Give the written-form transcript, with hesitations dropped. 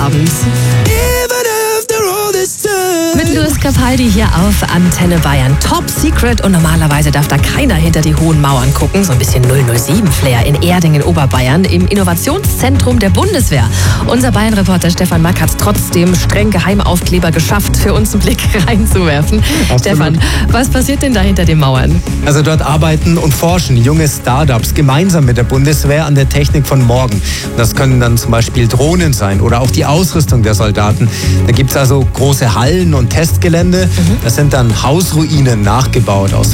Feierabend. Mit Louis Capaldi hier auf Antenne Bayern. Top Secret und normalerweise darf da keiner hinter die hohen Mauern gucken. So ein bisschen 007-Flair in Erding in Oberbayern im Innovationszentrum der Bundeswehr. Unser Bayern-Reporter Stefan Mack hat es trotzdem streng Geheimaufkleber geschafft, für uns einen Blick reinzuwerfen. Absolut. Stefan, was passiert denn da hinter den Mauern? Also dort arbeiten und forschen junge Startups gemeinsam mit der Bundeswehr an der Technik von morgen. Das können dann zum Beispiel Drohnen sein oder auch die Ausrüstung der Soldaten. Da gibt es also große Hallen und Testgelände. Das sind dann Hausruinen nachgebaut aus